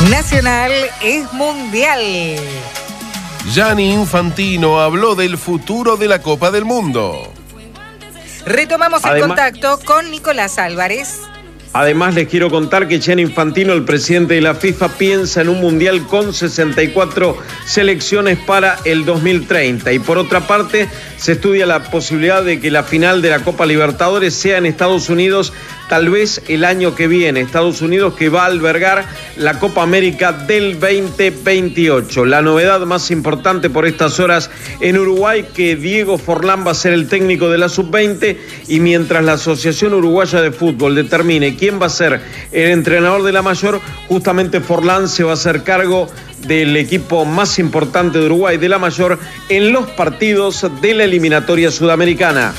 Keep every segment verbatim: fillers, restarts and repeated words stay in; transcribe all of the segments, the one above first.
Nacional es mundial. Gianni Infantino habló del futuro de la Copa del Mundo. Retomamos el Además, contacto con Nicolás Álvarez. Además, les quiero contar que Gianni Infantino, el presidente de la FIFA, piensa en un mundial con sesenta y cuatro selecciones para el dos mil treinta. Y por otra parte, se estudia la posibilidad de que la final de la Copa Libertadores sea en Estados Unidos, tal vez el año que viene. Estados Unidos, que va a albergar la Copa América del veinte veintiocho. La novedad más importante por estas horas en Uruguay, que Diego Forlán va a ser el técnico de la sub veinte, y mientras la Asociación Uruguaya de Fútbol determine quién va a ser el entrenador de la mayor, justamente Forlán se va a hacer cargo del equipo más importante de Uruguay, de la mayor, en los partidos de la eliminatoria sudamericana.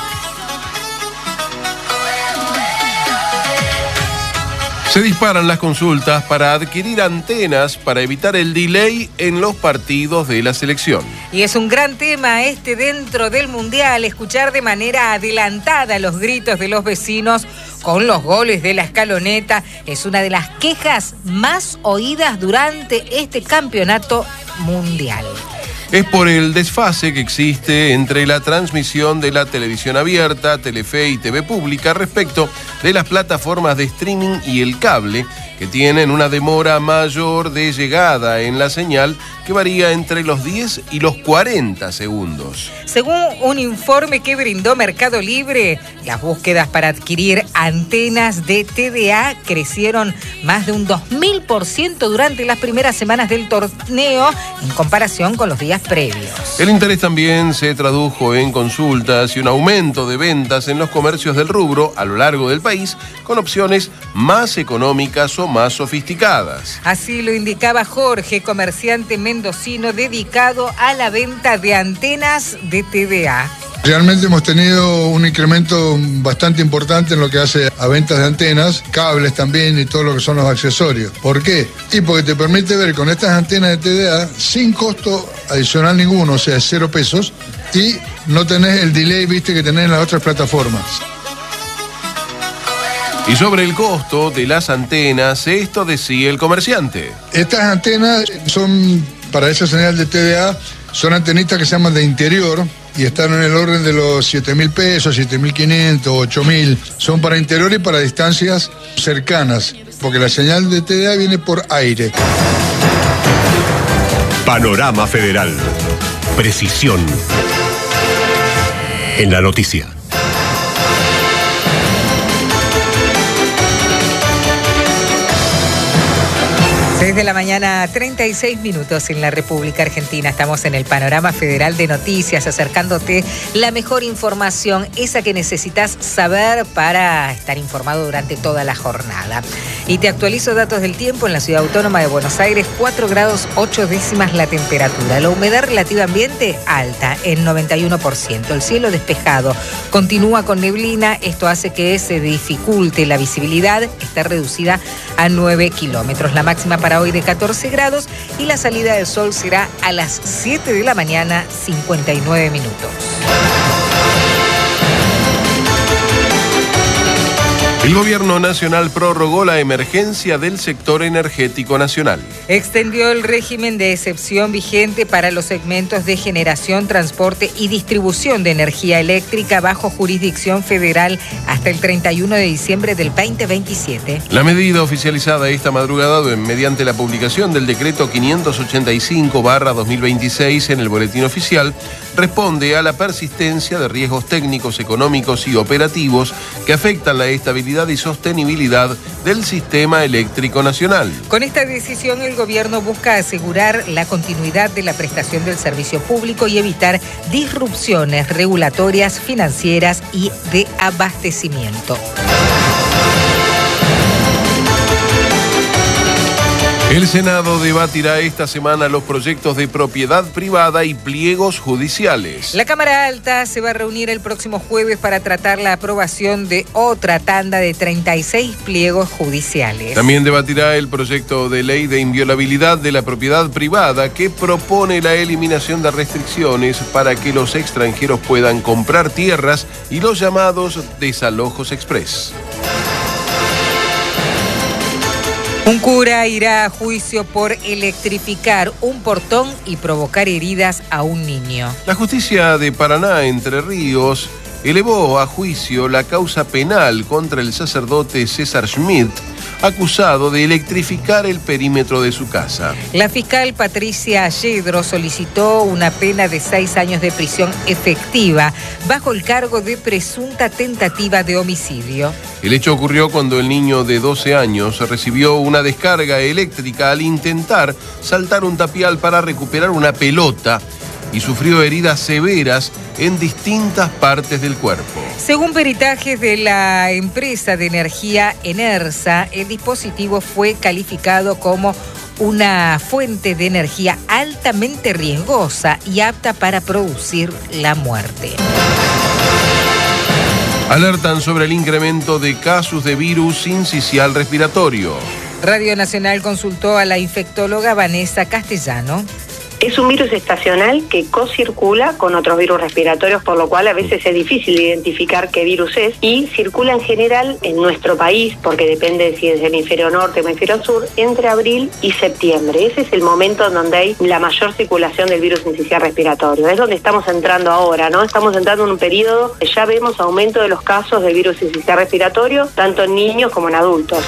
Se disparan las consultas para adquirir antenas para evitar el delay en los partidos de la selección. Y es un gran tema este dentro del Mundial, escuchar de manera adelantada los gritos de los vecinos con los goles de la escaloneta. Es una de las quejas más oídas durante este campeonato mundial. Es por el desfase que existe entre la transmisión de la televisión abierta, Telefe y T V Pública respecto de las plataformas de streaming y el cable, que tienen una demora mayor de llegada en la señal que varía entre los diez y los cuarenta segundos. Según un informe que brindó Mercado Libre, las búsquedas para adquirir antenas de T D A crecieron más de un dos mil por ciento durante las primeras semanas del torneo en comparación con los días previos. El interés también se tradujo en consultas y un aumento de ventas en los comercios del rubro a lo largo del país, con opciones más económicas o más sofisticadas. Así lo indicaba Jorge, comerciante mendocino dedicado a la venta de antenas de T D A. Realmente hemos tenido un incremento bastante importante en lo que hace a ventas de antenas, cables también y todo lo que son los accesorios. ¿Por qué? Y porque te permite ver con estas antenas de T D A sin costo adicional ninguno, o sea, cero pesos, y no tenés el delay, viste, que tenés en las otras plataformas. Y sobre el costo de las antenas, esto decía el comerciante. Estas antenas son, para esa señal de T D A, son antenitas que se llaman de interior y están en el orden de los siete mil pesos, siete mil quinientos, ocho mil. Son para interior y para distancias cercanas, porque la señal de T D A viene por aire. Panorama Federal. Precisión en la noticia. seis de la mañana, treinta y seis minutos en la República Argentina. Estamos en el Panorama Federal de Noticias, acercándote la mejor información, esa que necesitas saber para estar informado durante toda la jornada. Y te actualizo datos del tiempo en la Ciudad Autónoma de Buenos Aires: cuatro grados ocho décimas la temperatura. La humedad relativa ambiente alta, en noventa y uno por ciento. El cielo despejado, continúa con neblina. Esto hace que se dificulte la visibilidad, está reducida a nueve kilómetros. La máxima para hoy de catorce grados y la salida del sol será a las siete de la mañana, cincuenta y nueve minutos. El gobierno nacional prorrogó la emergencia del sector energético nacional. Extendió el régimen de excepción vigente para los segmentos de generación, transporte y distribución de energía eléctrica bajo jurisdicción federal hasta el treinta y uno de diciembre del veinte veintisiete. La medida, oficializada esta madrugada mediante la publicación del decreto quinientos ochenta y cinco barra dos mil veintiséis en el boletín oficial, responde a la persistencia de riesgos técnicos, económicos y operativos que afectan la estabilidad y sostenibilidad del sistema eléctrico nacional. Con esta decisión, el gobierno busca asegurar la continuidad de la prestación del servicio público y evitar disrupciones regulatorias, financieras y de abastecimiento. El Senado debatirá esta semana los proyectos de propiedad privada y pliegos judiciales. La Cámara Alta se va a reunir el próximo jueves para tratar la aprobación de otra tanda de treinta y seis pliegos judiciales. También debatirá el proyecto de ley de inviolabilidad de la propiedad privada, que propone la eliminación de restricciones para que los extranjeros puedan comprar tierras y los llamados desalojos express. Un cura irá a juicio por electrificar un portón y provocar heridas a un niño. La justicia de Paraná, Entre Ríos, elevó a juicio la causa penal contra el sacerdote César Schmidt, acusado de electrificar el perímetro de su casa. La fiscal Patricia Yedro solicitó una pena de seis años de prisión efectiva bajo el cargo de presunta tentativa de homicidio. El hecho ocurrió cuando el niño de doce años recibió una descarga eléctrica al intentar saltar un tapial para recuperar una pelota y sufrió heridas severas en distintas partes del cuerpo. Según peritajes de la empresa de energía Enersa, el dispositivo fue calificado como una fuente de energía altamente riesgosa y apta para producir la muerte. Alertan sobre el incremento de casos de virus sincicial respiratorio. Radio Nacional consultó a la infectóloga Vanessa Castellano. Es un virus estacional que co-circula con otros virus respiratorios, por lo cual a veces es difícil identificar qué virus es, y circula en general en nuestro país, porque depende si es del hemisferio norte o hemisferio sur, entre abril y septiembre. Ese es el momento en donde hay la mayor circulación del virus sincicial respiratorio. Es donde estamos entrando ahora, ¿no? Estamos entrando en un periodo que ya vemos aumento de los casos del virus sincicial respiratorio, tanto en niños como en adultos.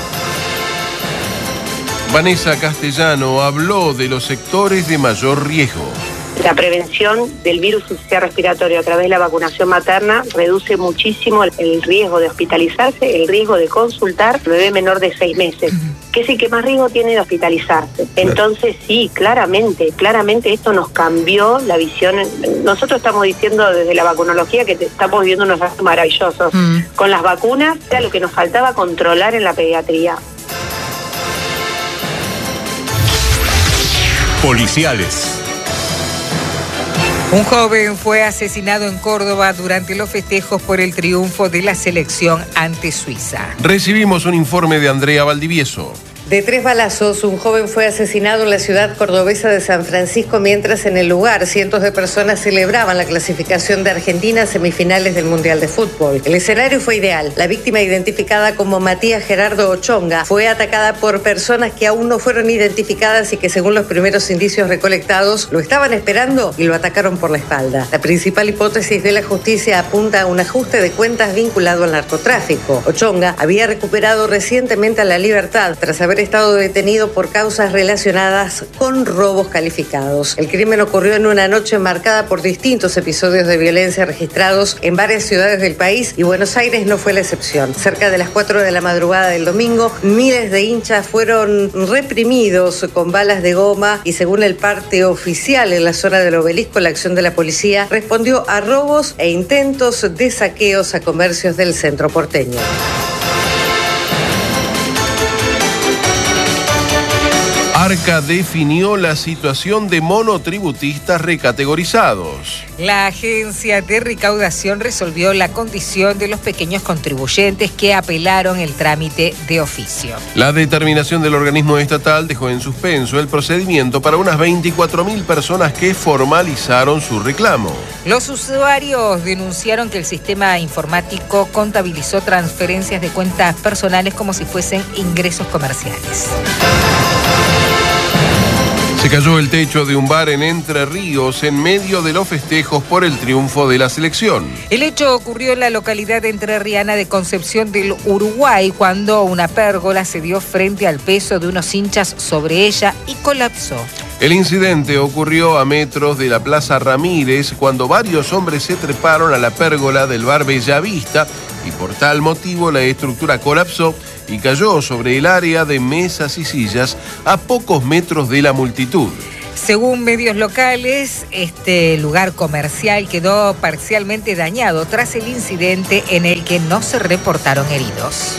Vanessa Castellano habló de los sectores de mayor riesgo. La prevención del virus sincicial respiratorio a través de la vacunación materna reduce muchísimo el riesgo de hospitalizarse, el riesgo de consultar al bebé menor de seis meses, que es el que más riesgo tiene de hospitalizarse. Entonces sí, claramente, claramente esto nos cambió la visión. Nosotros estamos diciendo desde la vacunología que estamos viviendo unos años maravillosos. Mm. Con las vacunas era lo que nos faltaba controlar en la pediatría. Policiales. Un joven fue asesinado en Córdoba durante los festejos por el triunfo de la selección ante Suiza. Recibimos un informe de Andrea Valdivieso. De tres balazos, un joven fue asesinado en la ciudad cordobesa de San Francisco, mientras en el lugar cientos de personas celebraban la clasificación de Argentina a semifinales del Mundial de Fútbol. El escenario fue ideal. La víctima, identificada como Matías Gerardo Ochonga, fue atacada por personas que aún no fueron identificadas y que, según los primeros indicios recolectados, lo estaban esperando y lo atacaron por la espalda. La principal hipótesis de la justicia apunta a un ajuste de cuentas vinculado al narcotráfico. Ochonga había recuperado recientemente la libertad tras haber estado detenido por causas relacionadas con robos calificados. El crimen ocurrió en una noche marcada por distintos episodios de violencia registrados en varias ciudades del país, y Buenos Aires no fue la excepción. Cerca de las cuatro de la madrugada del domingo, miles de hinchas fueron reprimidos con balas de goma y, según el parte oficial en la zona del Obelisco, la acción de la policía respondió a robos e intentos de saqueos a comercios del centro porteño. Arca definió la situación de monotributistas recategorizados. La agencia de recaudación resolvió la condición de los pequeños contribuyentes que apelaron el trámite de oficio. La determinación del organismo estatal dejó en suspenso el procedimiento para unas veinticuatro mil personas que formalizaron su reclamo. Los usuarios denunciaron que el sistema informático contabilizó transferencias de cuentas personales como si fuesen ingresos comerciales. Se cayó el techo de un bar en Entre Ríos en medio de los festejos por el triunfo de la selección. El hecho ocurrió en la localidad entrerriana de Concepción del Uruguay, cuando una pérgola se dio frente al peso de unos hinchas sobre ella y colapsó. El incidente ocurrió a metros de la Plaza Ramírez, cuando varios hombres se treparon a la pérgola del bar Bellavista y por tal motivo la estructura colapsó y cayó sobre el área de mesas y sillas a pocos metros de la multitud. Según medios locales, este lugar comercial quedó parcialmente dañado tras el incidente, en el que no se reportaron heridos.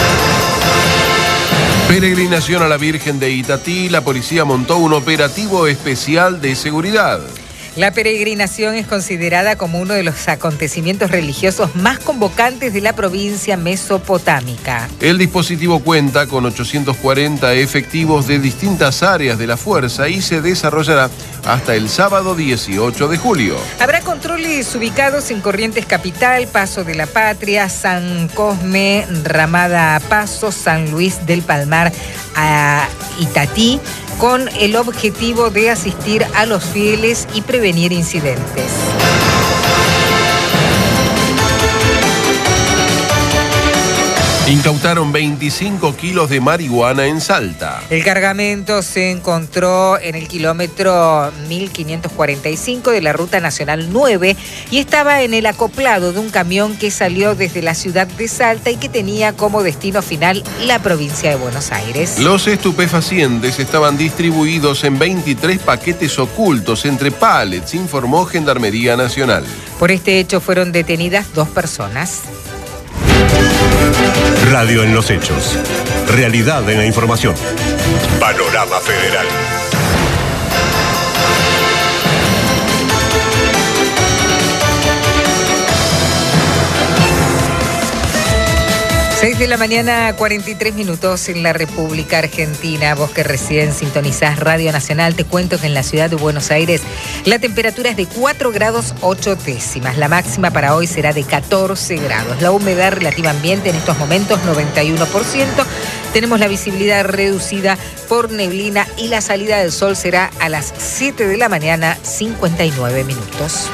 Peregrinación a la Virgen de Itatí, la policía montó un operativo especial de seguridad. La peregrinación es considerada como uno de los acontecimientos religiosos más convocantes de la provincia mesopotámica. El dispositivo cuenta con ochocientos cuarenta efectivos de distintas áreas de la fuerza y se desarrollará hasta el sábado dieciocho de julio. Habrá controles ubicados en Corrientes Capital, Paso de la Patria, San Cosme, Ramada Paso, San Luis del Palmar a Itatí, con el objetivo de asistir a los fieles y prevenir incidentes. Incautaron veinticinco kilos de marihuana en Salta. El cargamento se encontró en el kilómetro mil quinientos cuarenta y cinco de la Ruta Nacional nueve y estaba en el acoplado de un camión que salió desde la ciudad de Salta y que tenía como destino final la provincia de Buenos Aires. Los estupefacientes estaban distribuidos en veintitrés paquetes ocultos entre pallets, informó Gendarmería Nacional. Por este hecho fueron detenidas dos personas. Radio en los hechos. Realidad en la información. Panorama Federal. seis de la mañana, cuarenta y tres minutos en la República Argentina. Vos que recién sintonizás Radio Nacional, te cuento que en la ciudad de Buenos Aires la temperatura es de cuatro grados ocho décimas. La máxima para hoy será de catorce grados. La humedad relativa ambiente en estos momentos noventa y uno por ciento. Tenemos la visibilidad reducida por neblina y la salida del sol será a las siete de la mañana, cincuenta y nueve minutos.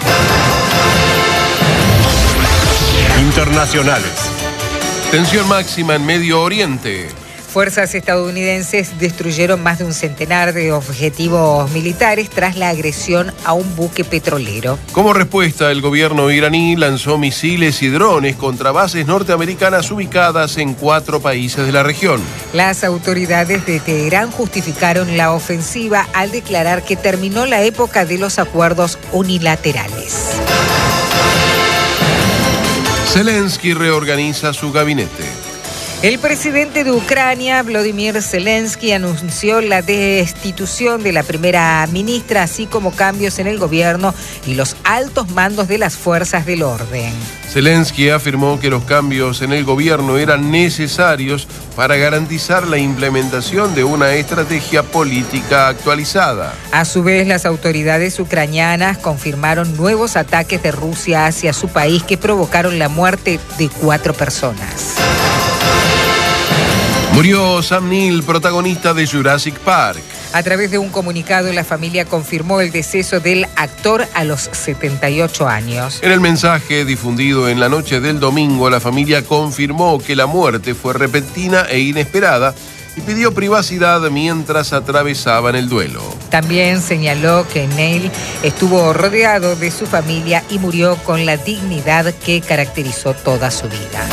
Internacionales. Tensión máxima en Medio Oriente. Fuerzas estadounidenses destruyeron más de un centenar de objetivos militares tras la agresión a un buque petrolero. Como respuesta, el gobierno iraní lanzó misiles y drones contra bases norteamericanas ubicadas en cuatro países de la región. Las autoridades de Teherán justificaron la ofensiva al declarar que terminó la época de los acuerdos unilaterales. Zelensky reorganiza su gabinete. El presidente de Ucrania, Volodymyr Zelensky, anunció la destitución de la primera ministra, así como cambios en el gobierno y los altos mandos de las fuerzas del orden. Zelensky afirmó que los cambios en el gobierno eran necesarios para garantizar la implementación de una estrategia política actualizada. A su vez, las autoridades ucranianas confirmaron nuevos ataques de Rusia hacia su país que provocaron la muerte de cuatro personas. Murió Sam Neill, protagonista de Jurassic Park. A través de un comunicado, la familia confirmó el deceso del actor a los setenta y ocho años. En el mensaje difundido en la noche del domingo, la familia confirmó que la muerte fue repentina e inesperada y pidió privacidad mientras atravesaban el duelo. También señaló que Neill estuvo rodeado de su familia y murió con la dignidad que caracterizó toda su vida.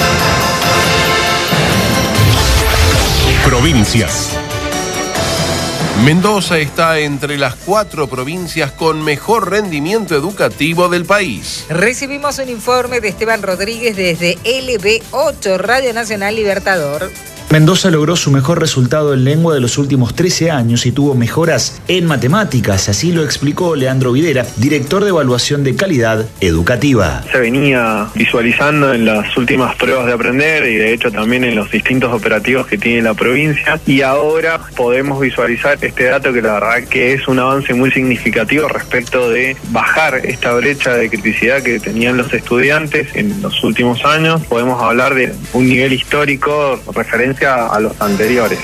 Provincias. Mendoza está entre las cuatro provincias con mejor rendimiento educativo del país. Recibimos un informe de Esteban Rodríguez desde L B ocho, Radio Nacional Libertador. Mendoza logró su mejor resultado en lengua de los últimos trece años y tuvo mejoras en matemáticas, así lo explicó Leandro Videra, director de evaluación de calidad educativa. Se venía visualizando en las últimas pruebas de aprender y de hecho también en los distintos operativos que tiene la provincia y ahora podemos visualizar este dato que la verdad que es un avance muy significativo respecto de bajar esta brecha de criticidad que tenían los estudiantes en los últimos años. Podemos hablar de un nivel histórico referencia a los anteriores.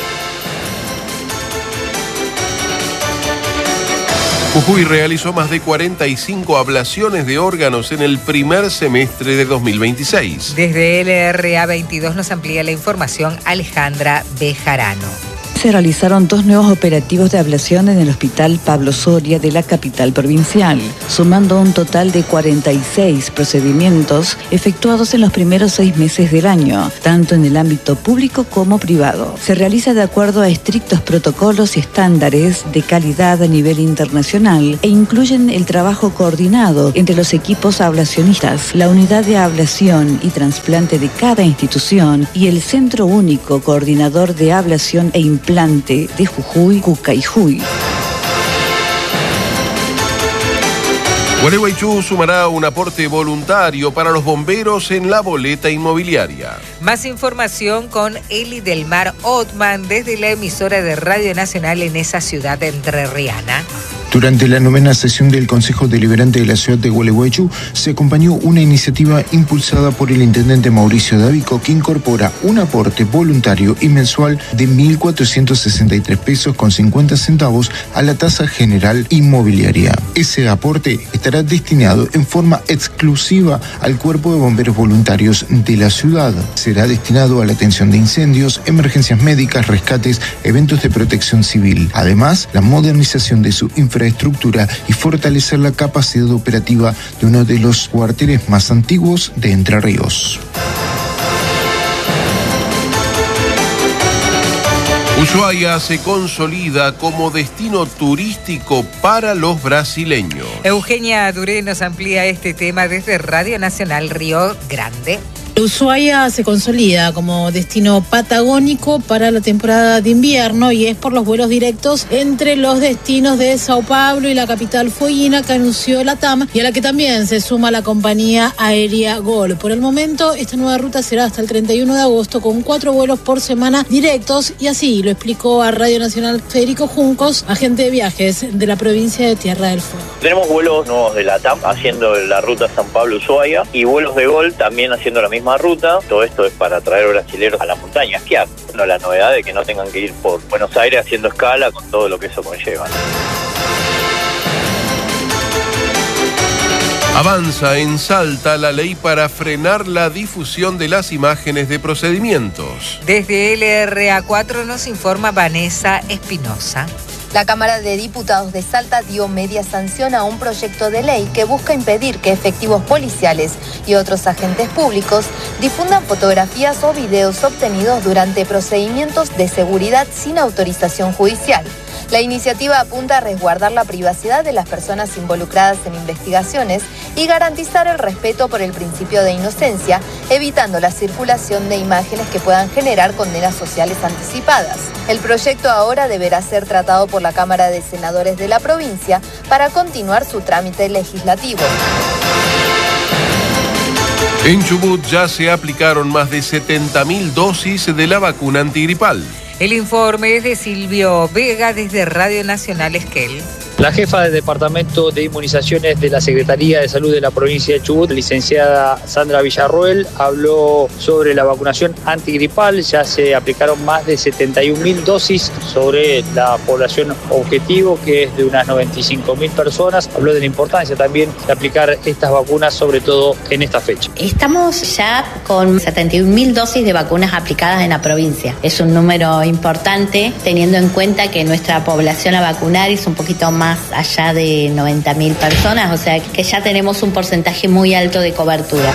Jujuy realizó más de cuarenta y cinco ablaciones de órganos en el primer semestre de dos mil veintiséis. Desde L R A veintidós nos amplía la información Alejandra Bejarano. Se realizaron dos nuevos operativos de ablación en el Hospital Pablo Soria de la capital provincial, sumando un total de cuarenta y seis procedimientos efectuados en los primeros seis meses del año, tanto en el ámbito público como privado. Se realiza de acuerdo a estrictos protocolos y estándares de calidad a nivel internacional e incluyen el trabajo coordinado entre los equipos ablacionistas, la unidad de ablación y trasplante de cada institución y el Centro Único Coordinador de Ablación e Implante de Jujuy, Cucayhuy. Gualeguaychú sumará un aporte voluntario para los bomberos en la boleta inmobiliaria. Más información con Eli del Mar Otman desde la emisora de Radio Nacional en esa ciudad entrerriana. Durante la novena sesión del Consejo Deliberante de la ciudad de Gualeguaychú se acompañó una iniciativa impulsada por el intendente Mauricio Davico que incorpora un aporte voluntario y mensual de mil cuatrocientos sesenta y tres pesos con cincuenta centavos a la tasa general inmobiliaria. Ese aporte estará destinado en forma exclusiva al Cuerpo de Bomberos Voluntarios de la ciudad. Será destinado a la atención de incendios, emergencias médicas, rescates, eventos de protección civil. Además, la modernización de su infraestructura infraestructura y fortalecer la capacidad operativa de uno de los cuarteles más antiguos de Entre Ríos. Ushuaia se consolida como destino turístico para los brasileños. Eugenia Duré nos amplía este tema desde Radio Nacional Río Grande. Ushuaia se consolida como destino patagónico para la temporada de invierno y es por los vuelos directos entre los destinos de Sao Paulo y la capital fueguina que anunció la T A M y a la que también se suma la compañía aérea Gol. Por el momento, esta nueva ruta será hasta el treinta y uno de agosto con cuatro vuelos por semana directos y así lo explicó a Radio Nacional Federico Juncos, agente de viajes de la provincia de Tierra del Fuego. Tenemos vuelos nuevos de la T A M haciendo la ruta San Pablo-Ushuaia y vuelos de Gol también haciendo la misma ruta. Todo esto es para traer brasileños a la montaña a esquiar. Bueno, la novedad de que no tengan que ir por Buenos Aires haciendo escala con todo lo que eso conlleva. Avanza en Salta la ley para frenar la difusión de las imágenes de procedimientos. Desde L R A cuatro nos informa Vanessa Espinosa. La Cámara de Diputados de Salta dio media sanción a un proyecto de ley que busca impedir que efectivos policiales y otros agentes públicos difundan fotografías o videos obtenidos durante procedimientos de seguridad sin autorización judicial. La iniciativa apunta a resguardar la privacidad de las personas involucradas en investigaciones y garantizar el respeto por el principio de inocencia, evitando la circulación de imágenes que puedan generar condenas sociales anticipadas. El proyecto ahora deberá ser tratado por la Cámara de Senadores de la provincia para continuar su trámite legislativo. En Chubut ya se aplicaron más de setenta mil dosis de la vacuna antigripal. El informe es de Silvio Vega desde Radio Nacional Esquel. La jefa del Departamento de Inmunizaciones de la Secretaría de Salud de la provincia de Chubut, licenciada Sandra Villarroel, habló sobre la vacunación antigripal. Ya se aplicaron más de setenta y un mil dosis sobre la población objetivo, que es de unas noventa y cinco mil personas. Habló de la importancia también de aplicar estas vacunas, sobre todo en esta fecha. Estamos ya con setenta y un mil dosis de vacunas aplicadas en la provincia. Es un número importante, teniendo en cuenta que nuestra población a vacunar es un poquito más allá de noventa mil personas, o sea que ya tenemos un porcentaje muy alto de cobertura.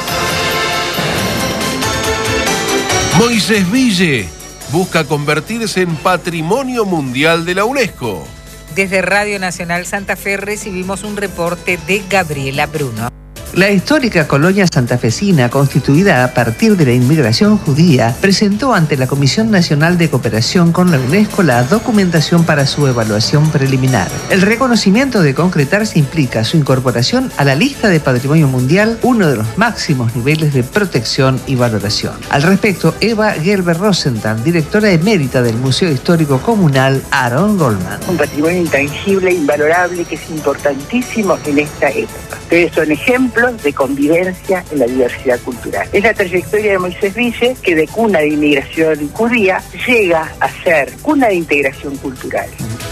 Moisés Ville busca convertirse en Patrimonio Mundial de la UNESCO. Desde Radio Nacional Santa Fe recibimos un reporte de Gabriela Bruno. La histórica colonia santafesina, constituida a partir de la inmigración judía, presentó ante la Comisión Nacional de Cooperación con la UNESCO la documentación para su evaluación preliminar. El reconocimiento de concretarse implica su incorporación a la lista de Patrimonio Mundial, uno de los máximos niveles de protección y valoración. Al respecto, Eva Gerber Rosenthal, directora emérita del Museo Histórico Comunal Aaron Goldman. Un patrimonio intangible, invalorable, que es importantísimo en esta época. Ustedes son ejemplos de convivencia en la diversidad cultural. Es la trayectoria de Moisés Ville, que de cuna de inmigración judía llega a ser cuna de integración cultural.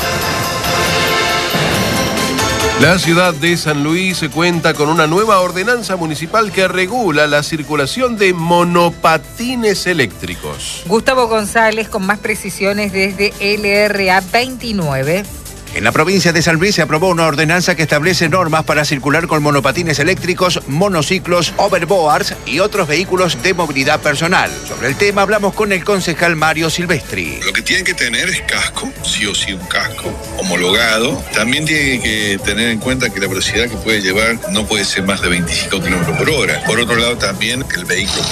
La ciudad de San Luis se cuenta con una nueva ordenanza municipal que regula la circulación de monopatines eléctricos. Gustavo González con más precisiones desde L R A veintinueve. En la provincia de San Luis se aprobó una ordenanza que establece normas para circular con monopatines eléctricos, monociclos, overboards y otros vehículos de movilidad personal. Sobre el tema hablamos con el concejal Mario Silvestri. Lo que tienen que tener es casco, sí o sí un casco homologado. También tiene que tener en cuenta que la velocidad que puede llevar no puede ser más de veinticinco kilómetros por hora. Por otro lado, también que el vehículo